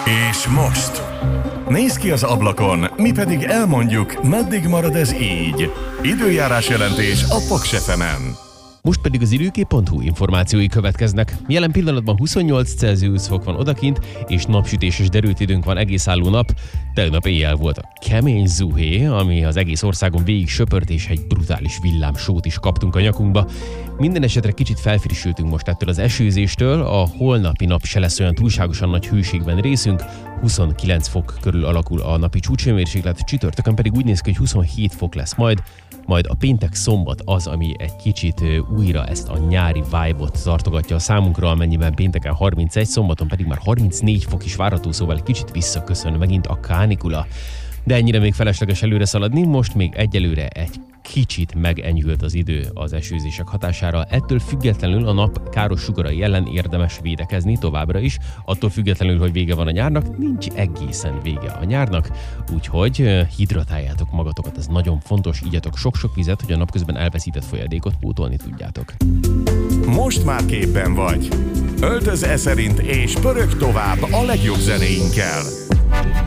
És most? Nézz ki az ablakon, mi pedig elmondjuk, meddig marad ez így. Időjárás jelentés a Paks FM-en. Most pedig az időkép.hu információi következnek. Jelen pillanatban 28 Celsius fok van odakint, és napsütéses derült időnk van egész álló nap. Tegnap éjjel volt a kemény zuhé, ami az egész országon végig söpört, és egy brutális villámsót is kaptunk a nyakunkba. Minden esetre kicsit felfrissültünk most ettől az esőzéstől, a holnapi nap se lesz olyan túlságosan nagy hőségben részünk, 29 fok körül alakul a napi csúcshőmérséklet, csütörtökön pedig úgy néz ki, hogy 27 fok lesz majd a péntek-szombat az, ami egy kicsit újra ezt a nyári vibe-ot tartogatja a számunkra, amennyiben pénteken 31, szombaton pedig már 34 fok is várható, szóval egy kicsit visszaköszön megint a kánikula. De ennyire még felesleges előre szaladni, most még egyelőre egy kicsit megenyhült az idő az esőzések hatására. Ettől függetlenül a nap káros sugarai ellen érdemes védekezni továbbra is. Attól függetlenül, hogy vége van a nyárnak, nincs egészen vége a nyárnak, úgyhogy hidratáljátok magatokat, ez nagyon fontos, igyatok sok-sok vizet, hogy a napközben elveszített folyadékot pótolni tudjátok. Most már képben vagy. Öltöz e szerint és pörög tovább a legjobb zenéinkkel.